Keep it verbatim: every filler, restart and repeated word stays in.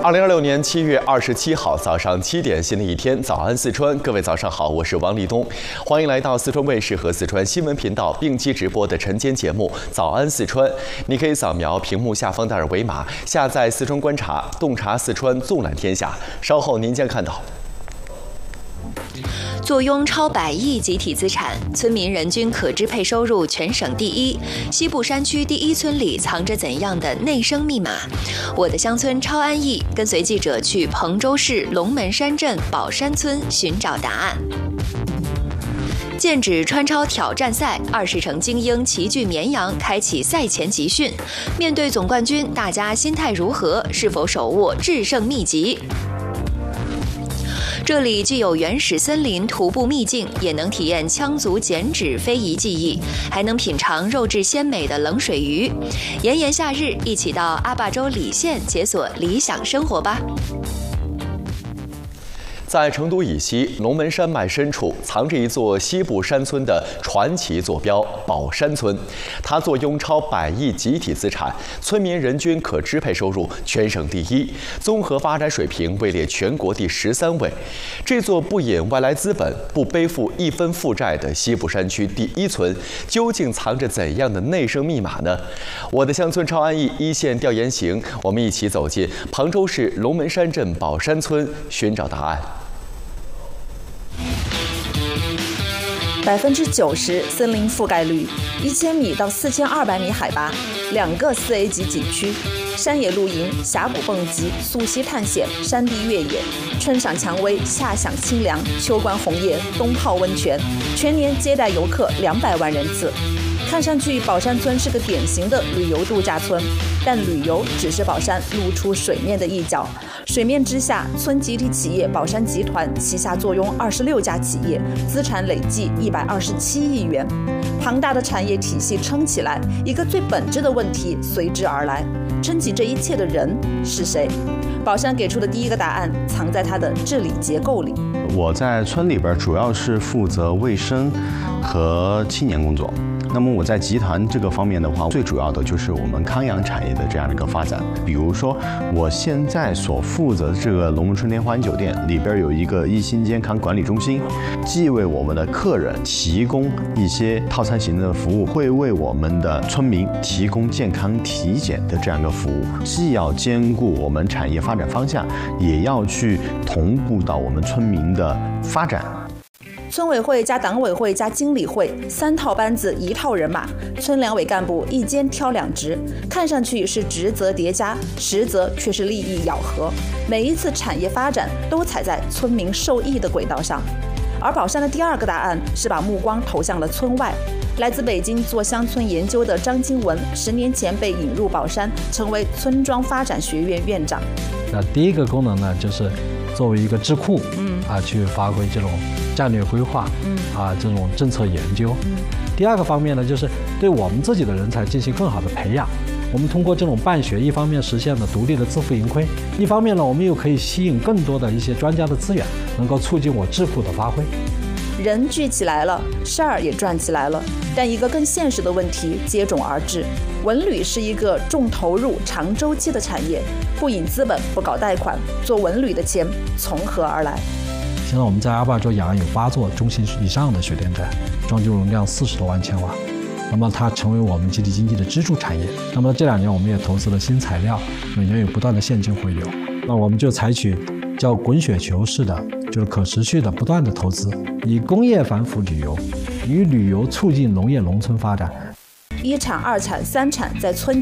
二零二六年七月二十七号早上七点，新的一天，早安四川，各位早上好，我是王立东，欢迎来到四川卫视和四川新闻频道并机直播的晨间节目《早安四川》。你可以扫描屏幕下方的二维码，下载四川观察，洞察四川，纵览天下。稍后您将看到。 坐拥超百亿集体资产，村民人均可支配收入全省第一。西部山区第一村里藏着怎样的内生密码？我的乡村超安逸，跟随记者去彭州市龙门山镇宝山村寻找答案。 剑指川超挑战赛，二十城精英齐聚绵阳，开启赛前集训。面对总冠军，大家心态如何？是否手握制胜秘籍？ 这里既有原始森林徒步秘境，也能体验羌族剪纸非遗技艺，还能品尝肉质鲜美的冷水鱼。炎炎夏日，一起到阿坝州理县解锁理想生活吧！ 在成都以西龙门山脉深处，藏着一座西部山村的传奇坐标——宝山村。它坐拥超百亿集体资产，村民人均可支配收入全省第一，综合发展水平位列全国第十三位。这座不引外来资本、不背负一分负债的西部山区第一村，究竟藏着怎样的内生密码呢？我的乡村超安逸一线调研行，我们一起走进彭州市龙门山镇宝山村，寻找答案。 百分之九十森林覆盖率，一千米到四千二百米海拔，两个四 A 级景区，山野露营、峡谷蹦极、溯溪探险、山地越野，春赏蔷薇，夏享清凉，秋观红叶，冬泡温泉，全年接待游客两百万人次。看上去宝山村是个典型的旅游度假村，但旅游只是宝山露出水面的一角。 水面之下，村集体企业宝山集团旗下坐拥二十六家企业，资产累计一百二十七亿元。庞大的产业体系撑起来，一个最本质的问题随之而来：撑起这一切的人是谁？宝山给出的第一个答案藏在它的治理结构里。 我在村里边主要是负责卫生和青年工作。 那么我在集团这个方面的话，最主要的就是我们康养产业的这样的一个发展。比如说，我现在所负责的这个龙门春天花园酒店里边有一个一心健康管理中心，既为我们的客人提供一些套餐型的服务，会为我们的村民提供健康体检的这样一个服务，既要兼顾我们产业发展方向，也要去同步到我们村民的发展。 村委会加党委会加经理会三套班子一套人马，村两委干部一肩挑两职，看上去是职责叠加，实则却是利益咬合。每一次产业发展都踩在村民受益的轨道上。而宝山的第二个答案是把目光投向了村外。来自北京做乡村研究的张金文，十年前被引入宝山，成为村庄发展学院院长。 那第一个功能呢，就是作为一个智库，嗯啊，去发挥这种 战略规划，嗯啊，这种政策研究。嗯，第二个方面呢，就是对我们自己的人才进行更好的培养。我们通过这种办学，一方面实现了独立的自负盈亏，一方面呢，我们又可以吸引更多的一些专家的资源，能够促进我智库的发挥。 人聚起来了，事儿也转起来了，但一个更现实的问题接踵而至。文旅是一个重投入、长周期的产业，不引资本，不搞贷款，做文旅的钱从何而来？ 现在我们在阿坝州雅安有八座中型以上的水电站，装机容量四十多万千瓦，那么它成为我们集体经济的支柱产业。那么这两年我们也投资了新材料，每年有不断的现金回流。那我们就采取叫滚雪球式的，就是可持续的不断的投资，以工业反腐旅游，以旅游促进农业农村发展。 一产、二产、三产在村